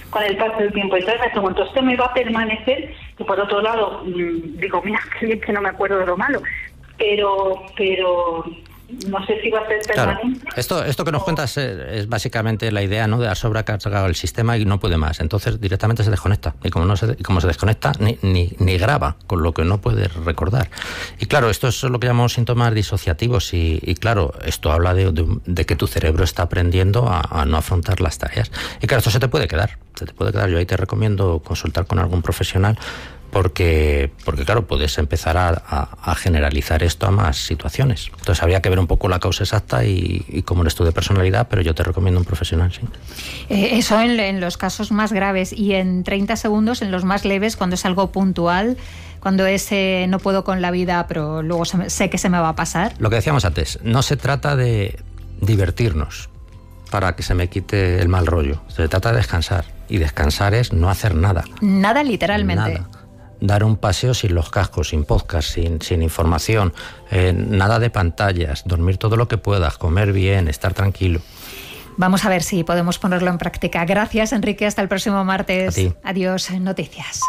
con el paso del tiempo. Entonces me pregunto, ¿esto me va a permanecer? Que por otro lado, digo, mira, qué bien que no me acuerdo de lo malo, pero no sé si va a ser permanente. Claro. Esto que nos cuentas es básicamente la idea, ¿no?, de la sobrecargado el sistema y no puede más. Entonces directamente se desconecta. Y como se desconecta, ni graba, con lo que no puede recordar. Y claro, esto es lo que llamamos síntomas disociativos. Y claro, esto habla de que tu cerebro está aprendiendo a no afrontar las tareas. Y claro, esto se te puede quedar. Yo ahí te recomiendo consultar con algún profesional. Porque claro, puedes empezar a generalizar esto a más situaciones. Entonces habría que ver un poco la causa exacta y cómo eres tú de personalidad, pero yo te recomiendo un profesional, sí. Eso en los casos más graves, y en 30 segundos en los más leves, cuando es algo puntual, cuando es no puedo con la vida, pero luego sé que se me va a pasar. Lo que decíamos antes, no se trata de divertirnos para que se me quite el mal rollo. Se trata de descansar, y descansar es no hacer nada. Nada, literalmente. Nada. Dar un paseo sin los cascos, sin podcast, sin información, nada de pantallas, dormir todo lo que puedas, comer bien, estar tranquilo. Vamos a ver si podemos ponerlo en práctica. Gracias, Enrique. Hasta el próximo martes. A ti. Adiós. Noticias.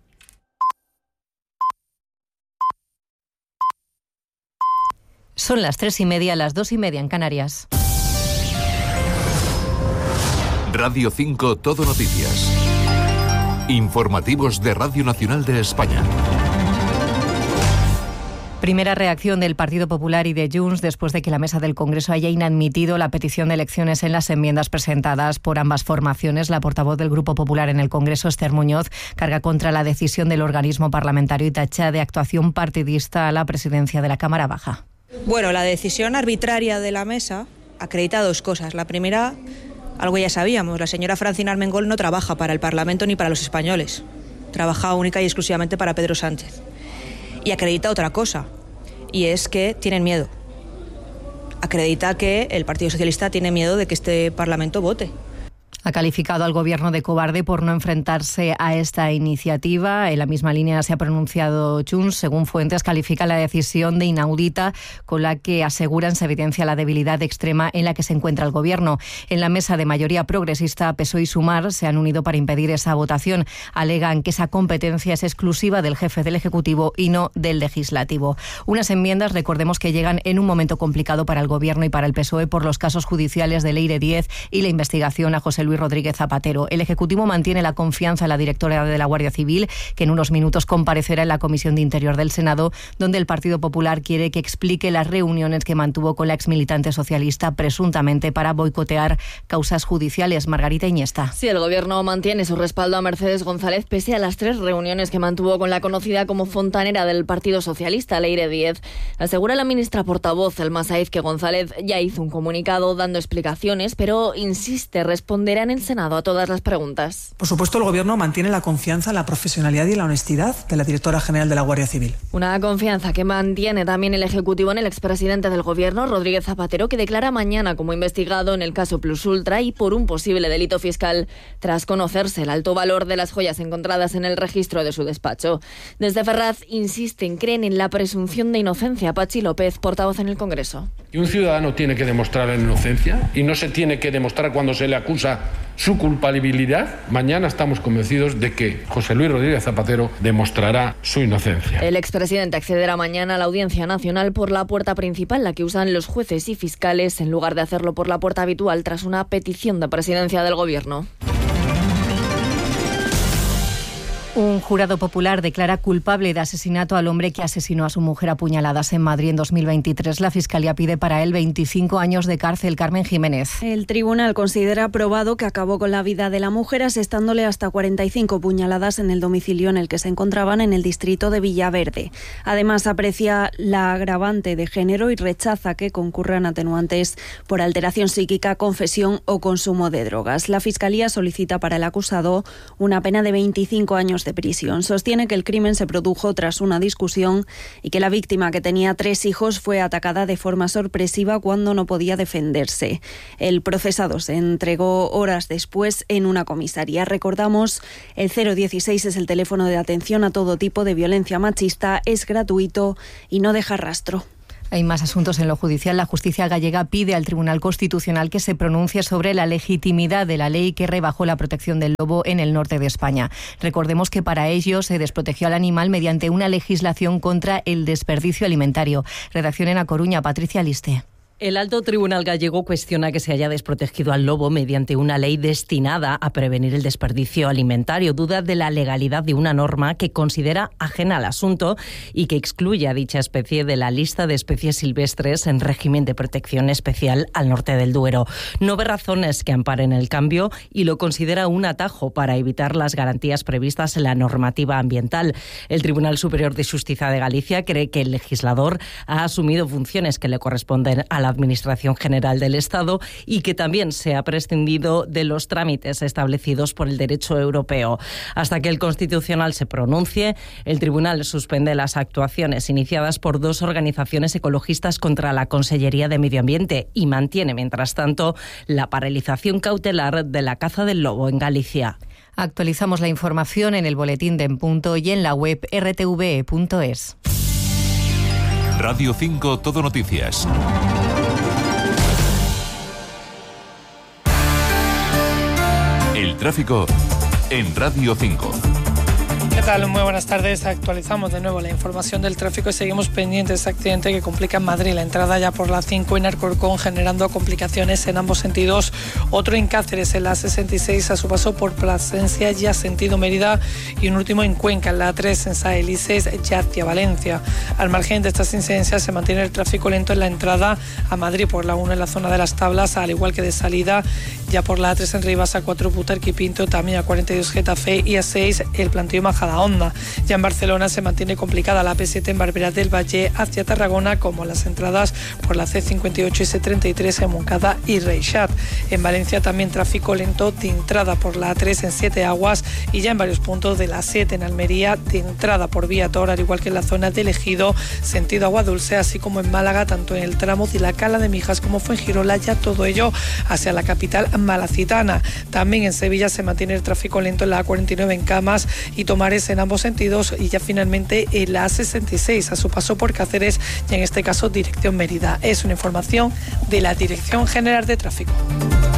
Son las 3:30, las 2:30 en Canarias. Radio 5 Todo Noticias. Informativos de Radio Nacional de España. Primera reacción del Partido Popular y de Junts después de que la mesa del Congreso haya inadmitido la petición de elecciones en las enmiendas presentadas por ambas formaciones. La portavoz del Grupo Popular en el Congreso, Esther Muñoz, carga contra la decisión del organismo parlamentario y tacha de actuación partidista a la presidencia de la Cámara Baja. Bueno, la decisión arbitraria de la mesa acredita dos cosas. La primera, algo ya sabíamos, la señora Francina Armengol no trabaja para el Parlamento ni para los españoles. Trabaja única y exclusivamente para Pedro Sánchez. Y acredita otra cosa, y es que tienen miedo. Acredita que el Partido Socialista tiene miedo de que este Parlamento vote. Ha calificado al Gobierno de cobarde por no enfrentarse a esta iniciativa. En la misma línea se ha pronunciado Junts. Según fuentes, califica la decisión de inaudita, con la que aseguran se evidencia la debilidad extrema en la que se encuentra el Gobierno. En la mesa de mayoría progresista, PSOE y Sumar se han unido para impedir esa votación. Alegan que esa competencia es exclusiva del jefe del Ejecutivo y no del Legislativo. Unas enmiendas, recordemos, que llegan en un momento complicado para el Gobierno y para el PSOE por los casos judiciales de Leire Díez y la investigación a José Luis Rodríguez Zapatero. El Ejecutivo mantiene la confianza en la directora de la Guardia Civil, que en unos minutos comparecerá en la Comisión de Interior del Senado, donde el Partido Popular quiere que explique las reuniones que mantuvo con la exmilitante socialista, presuntamente para boicotear causas judiciales. Margarita Iniesta. Sí, el Gobierno mantiene su respaldo a Mercedes González pese a las 3 reuniones que mantuvo con la conocida como fontanera del Partido Socialista, Leire Díez. Asegura la ministra portavoz, Elma Saíz, que González ya hizo un comunicado dando explicaciones, pero insiste, responderá en el Senado a todas las preguntas. Por supuesto, el Gobierno mantiene la confianza, la profesionalidad y la honestidad de la directora general de la Guardia Civil. Una confianza que mantiene también el Ejecutivo en el expresidente del Gobierno, Rodríguez Zapatero, que declara mañana como investigado en el caso Plus Ultra y por un posible delito fiscal tras conocerse el alto valor de las joyas encontradas en el registro de su despacho. Desde Ferraz insisten, creen en la presunción de inocencia. Pachi López, portavoz en el Congreso. Y un ciudadano tiene que demostrar la inocencia y no se tiene que demostrar cuando se le acusa su culpabilidad. Mañana estamos convencidos de que José Luis Rodríguez Zapatero demostrará su inocencia. El expresidente accederá mañana a la Audiencia Nacional por la puerta principal, la que usan los jueces y fiscales, en lugar de hacerlo por la puerta habitual tras una petición de presidencia del Gobierno. Un jurado popular declara culpable de asesinato al hombre que asesinó a su mujer a puñaladas en Madrid en 2023. La Fiscalía pide para él 25 años de cárcel. Carmen Jiménez. El tribunal considera probado que acabó con la vida de la mujer asestándole hasta 45 puñaladas en el domicilio en el que se encontraban en el distrito de Villaverde. Además, aprecia la agravante de género y rechaza que concurran atenuantes por alteración psíquica, confesión o consumo de drogas. La Fiscalía solicita para el acusado una pena de 25 años de prisión. Sostiene que el crimen se produjo tras una discusión y que la víctima, que tenía 3 hijos, fue atacada de forma sorpresiva cuando no podía defenderse. El procesado se entregó horas después en una comisaría. Recordamos, el 016 es el teléfono de atención a todo tipo de violencia machista, es gratuito y no deja rastro. Hay más asuntos en lo judicial. La justicia gallega pide al Tribunal Constitucional que se pronuncie sobre la legitimidad de la ley que rebajó la protección del lobo en el norte de España. Recordemos que para ello se desprotegió al animal mediante una legislación contra el desperdicio alimentario. Redacción en A Coruña, Patricia Liste. El Alto Tribunal gallego cuestiona que se haya desprotegido al lobo mediante una ley destinada a prevenir el desperdicio alimentario. Duda de la legalidad de una norma que considera ajena al asunto y que excluye a dicha especie de la lista de especies silvestres en régimen de protección especial al norte del Duero. No ve razones que amparen el cambio y lo considera un atajo para evitar las garantías previstas en la normativa ambiental. El Tribunal Superior de Xustiza de Galicia cree que el legislador ha asumido funciones que le corresponden a la Administración General del Estado y que también se ha prescindido de los trámites establecidos por el derecho europeo. Hasta que el Constitucional se pronuncie, el Tribunal suspende las actuaciones iniciadas por 2 organizaciones ecologistas contra la Consellería de Medio Ambiente y mantiene, mientras tanto, la paralización cautelar de la caza del lobo en Galicia. Actualizamos la información en el boletín de En Punto y en la web rtve.es. Radio 5 Todo Noticias. El tráfico en Radio 5. ¿Qué tal? Muy buenas tardes. Actualizamos de nuevo la información del tráfico y seguimos pendientes de este accidente que complica en Madrid. La entrada ya por la 5 en Alcorcón, generando complicaciones en ambos sentidos. Otro en Cáceres, en la 66, a su paso por Plasencia, ya sentido Mérida. Y un último en Cuenca, en la 3, en Saelices, ya hacia Valencia. Al margen de estas incidencias, se mantiene el tráfico lento en la entrada a Madrid por la 1 en la zona de las Tablas, al igual que de salida ya por la 3 en Rivas, a 4 Butarque y Pinto, también a 42 Getafe y a 6 el Plantío Majadahonda. Ya en Barcelona se mantiene complicada la P7 en Barberá del Valle hacia Tarragona, como las entradas por la C58 y C33 en Moncada y Reixat. En Valencia también tráfico lento de entrada por la A3 en Siete Aguas y ya en varios puntos de la 7 en Almería de entrada por Vía Tor, al igual que en la zona del Ejido, sentido Agua Dulce, así como en Málaga, tanto en el tramo de la Cala de Mijas como Fuengirola, ya todo ello hacia la capital malacitana. También en Sevilla se mantiene el tráfico lento en la A49 en Camas y Tomares en ambos sentidos, y ya finalmente en la A66 a su paso por Cáceres y en este caso dirección Mérida. Es una información de la Dirección General de Tráfico.